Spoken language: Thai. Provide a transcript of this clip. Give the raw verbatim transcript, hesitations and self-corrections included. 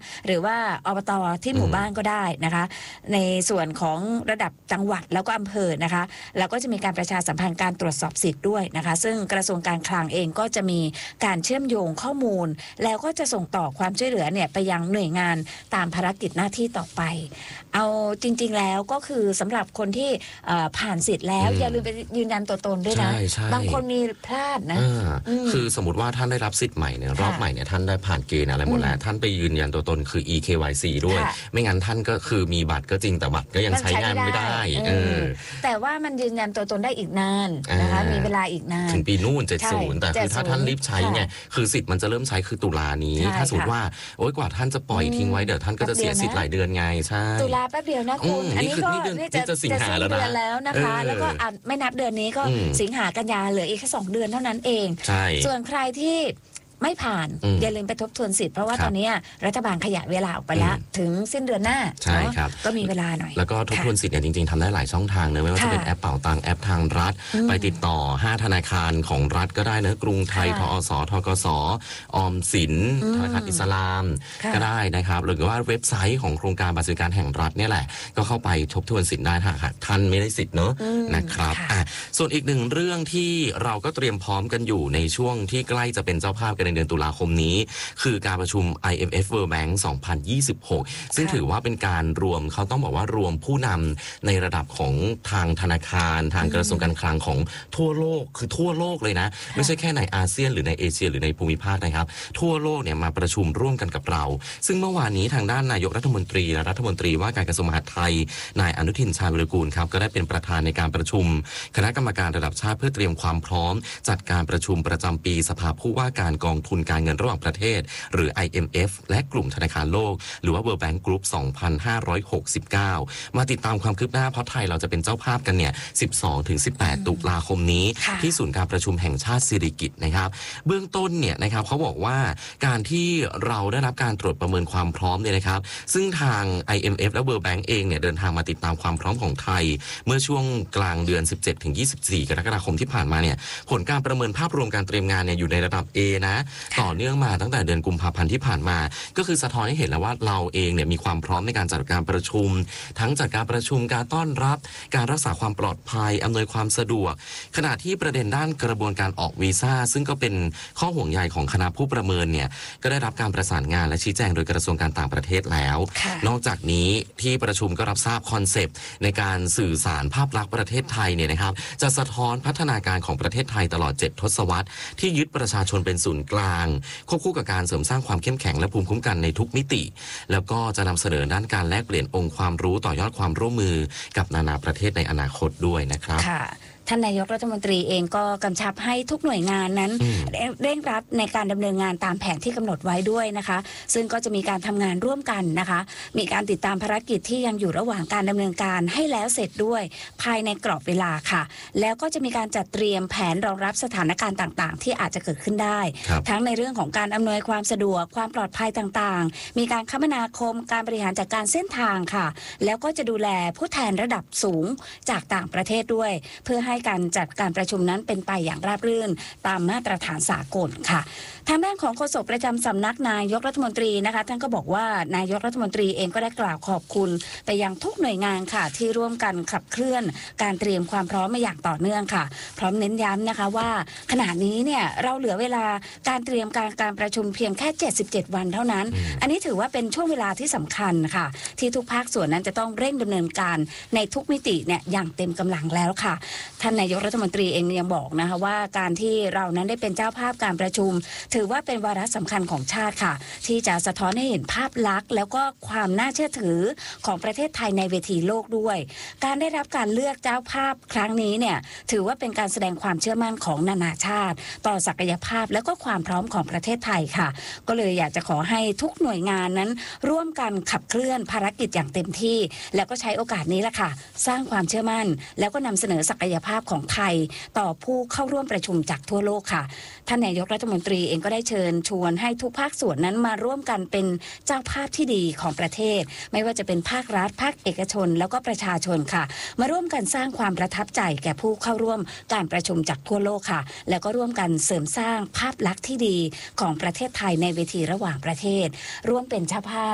หรือว่าอบต.ที่หมู่บ้านก็ได้นะคะในส่วนของระดับจังหวัดแล้วก็อำเภอนะคะแล้วก็จะมีการประชาสัมพันธ์การตรวจสอบสิทธิ์ด้วยนะคะซึ่งกระทรวงการคลังเองก็จะมีการเชื่อมโยงข้อมูลแล้วก็จะส่งต่อความช่วยเหลือเนี่ยไปยังหน่วยงานตามภารกิจหน้าที่ต่อไปเอาจริงๆแล้วก็คือสำหรับคนที่ผ่านสิทธิ์แล้วอย่าลืมไปยืนยันตัวตนด้วยนะบางคนมีพลาดนะคือสมมติว่าท่านได้รับสิทธิ์ใหม่เนี่ยรอบใหม่เนี่ยท่านได้ผ่านเกณฑ์อะไรหมดแล้วท่านไปยืนยันตัวตนคือ อี เค วาย ซี ด้วยไม่งั้นท่านก็คือมีบัตรก็จริงแต่บัตรก็ยังใช้งานไม่ได้แต่ว่ามันยืนยันตัวตนได้อีกนานนะคะมีเวลาอีกนานถึงปีนู่นเจ็ดสิบแต่คือถ้าท่านรีบใช้เนี่ยคือสิทธิ์มันจะเริ่มใช้คือตุลานี้ถ้าสมมติว่าโอ๊ยกว่าท่านจะปล่อยทิ้งไว้เดี๋ยวท่านก็จะเสียสิทธิ์หลายเดือนไงใช่ตุลาแป๊บเดียวนะคุณอันนี้ก็นี่จะสิงหาแล้วนะแล้วนะคะแล้วก็ไม่นับเดือนนี้ก็สิงหากันยาเหลืออีกแค่สองเดือนเท่านั้นเองส่วนใครที่ไม่ผ่านอย่าลืมไปทบทวนสิทธิ์เพราะว่าตอนนี้รัฐบาลขยายเวลาออกไปแล้วถึงสิ้นเดือนหน้าใช่ครับก็มีเวลาหน่อยแล้วก็ทบทวนสิทธิ์เนี่ยจริงๆทำได้หลายช่องทางเนอะไม่ว่าจะเป็นแอปเป่าตังแอปทางรัฐไปติดต่อห้าธนาคารของรัฐก็ได้นะกรุงไทยทอสทกสออมสินธนาคารอิสลามก็ได้นะครับหรือว่าเว็บไซต์ของโครงการบัตรสวัสดิการแห่งรัฐเนี่ยแหละก็เข้าไปทบทวนสิทธิ์ได้ถ้าหากท่านไม่ได้สิทธิ์เนอะนะครับส่วนอีกหนึ่งเรื่องที่เราก็เตรียมพร้อมกันอยู่ในช่วงที่ใกล้จะเป็นเจ้าภาพกันในเดือนตุลาคมนี้คือการประชุม ไอ เอ็ม เอฟ World Bank สองพันยี่สิบหกซึ่งถือว่าเป็นการรวมเขาต้องบอกว่ารวมผู้นำในระดับของทางธนาคารทางกระทรวงการคลังของทั่วโลกคือทั่วโลกเลยนะไม่ใช่แค่ในอาเซียนหรือในเอเชียหรือในภูมิภาคนะครับทั่วโลกเนี่ยมาประชุมร่วมกันกับเราซึ่งเมื่อวานนี้ทางด้านนายกรัฐมนตรีและรัฐมนตรีว่าการกระทรวงมหาดไทยนายอนุทินชาญวิรากูลครับก็ได้เป็นประธานในการประชุมคณะกรรมการระดับชาติเพื่อเตรียมความพร้อมจัดการประชุมประจำปีสภาผู้ว่าการกองทุนการเงินระหว่างประเทศหรือ ไอ เอ็ม เอฟ และกลุ่มธนาคารโลกหรือว่า World Bank Group สองพันห้าร้อยหกสิบเก้ามาติดตามความคืบหน้าเพราะไทยเราจะเป็นเจ้าภาพกันเนี่ย สิบสองถึงสิบแปด ตุลาคมนี้ที่ศูนย์การประชุมแห่งชาติสิริกิติ์นะครับเบื้องต้นเนี่ยนะครับเขาบอกว่าการที่เราได้รับการตรวจประเมินความพร้อมเนี่ยนะครับซึ่งทาง ไอ เอ็ม เอฟ และ World Bank เองเนี่ยเดินทางมาติดตามความพร้อมของไทยเมื่อช่วงกลางเดือน สิบเจ็ดถึงยี่สิบสี่ กรกฎาคมที่ผ่านมาเนี่ยผลการประเมินภาพรวมการเตรียมงานเนี่ยอยู่ในระดับ A นะต่อเนื่องมาตั้งแต่เดือนกุมภาพันธ์ที่ผ่านมาก็คือสะท้อนให้เห็นแล้วว่าเราเองเนี่ยมีความพร้อมในการจัดการประชุมทั้งจัดการประชุมการต้อนรับการรักษาความปลอดภัยอำนวยความสะดวกขณะที่ประเด็นด้านกระบวนการออกวีซ่าซึ่งก็เป็นข้อห่วงใยของคณะผู้ประเมินเนี่ยก็ได้รับการประสานงานและชี้แจงโดยกระทรวงการต่างประเทศแล้วนอกจากนี้ที่ประชุมก็รับทราบคอนเซปต์ในการสื่อสารภาพลักษณ์ประเทศไทยเนี่ยนะครับจะสะท้อนพัฒนาการของประเทศไทยตลอดเจ็ดทศวรรษที่ยึดประชาชนเป็นศูนย์กลางควบคู่กับการเสริมสร้างความเข้มแข็งและภูมิคุ้มกันในทุกมิติแล้วก็จะนำเสนอด้านการแลกเปลี่ยนองค์ความรู้ต่อยอดความร่วมมือกับนานาประเทศในอนาคตด้วยนะครับท่านนายกรัฐมนตรีเองก็กำชับให้ทุกหน่วยงานนั้นเร่งรัดในการดำเนินงานตามแผนที่กำหนดไว้ด้วยนะคะซึ่งก็จะมีการทำงานร่วมกันนะคะมีการติดตามภารกิจที่ยังอยู่ระหว่างการดำเนินการให้แล้วเสร็จด้วยภายในกรอบเวลาค่ะแล้วก็จะมีการจัดเตรียมแผนรองรับสถานการณ์ต่างๆที่อาจจะเกิดขึ้นได้ทั้งในเรื่องของการอำนวยความสะดวกความปลอดภัยต่างๆมีการคมนาคมการบริหารจัดการเส้นทางค่ะแล้วก็จะดูแลผู้แทนระดับสูงจากต่างประเทศด้วยเพื่อให้การจัดการประชุมนั้นเป็นไปอย่างราบรื่นตามมาตรฐานสากลค่ะทางด้านของโฆษกประจำสำนักนายกรัฐมนตรีนะคะท่านก็บอกว่านายกรัฐมนตรีเองก็ได้กล่าวขอบคุณไปยังทุกหน่วยงานค่ะที่ร่วมกันขับเคลื่อนการเตรียมความพร้อมมาอย่างต่อเนื่องค่ะพร้อมเน้นย้ำนะคะว่าขณะนี้เนี่ยเราเหลือเวลาการเตรียมการการประชุมเพียงแค่เจ็ดสิบเจ็ดวันเท่านั้นอันนี้ถือว่าเป็นช่วงเวลาที่สำคัญค่ะที่ทุกภาคส่วนนั้นจะต้องเร่งดำเนินการในทุกมิติเนี่ยอย่างเต็มกำลังแล้วค่ะท่านนายกรัฐมนตรีเองยังบอกนะคะว่าการที่เรานั้นได้เป็นเจ้าภาพการประชุมถือว่าเป็นวาระสำคัญของชาติค่ะที่จะสะท้อนให้เห็นภาพลักษณ์แล้วก็ความน่าเชื่อถือของประเทศไทยในเวทีโลกด้วยการได้รับการเลือกเจ้าภาพครั้งนี้เนี่ยถือว่าเป็นการแสดงความเชื่อมั่นของนานาชาติต่อศักยภาพและก็ความพร้อมของประเทศไทยค่ะก็เลยอยากจะขอให้ทุกหน่วยงานนั้นร่วมกันขับเคลื่อนภารกิจอย่างเต็มที่แล้วก็ใช้โอกาสนี้แหละค่ะสร้างความเชื่อมั่นแล้วก็นำเสนอศักยภาพของไทยต่อผู้เข้าร่วมประชุมจากทั่วโลกค่ะท่านนายกรัฐมนตรีเองก็ได้เชิญชวนให้ทุกภาคส่วนนั้นมาร่วมกันเป็นเจ้าภาพที่ดีของประเทศไม่ว่าจะเป็นภาครัฐภาคเอกชนแล้วก็ประชาชนค่ะมาร่วมกันสร้างความประทับใจแก่ผู้เข้าร่วมการประชุมจากทั่วโลกค่ะแล้วก็ร่วมกันเสริมสร้างภาพลักษณ์ที่ดีของประเทศไทยในเวทีระหว่างประเทศร่วมเป็นเจ้าภาพ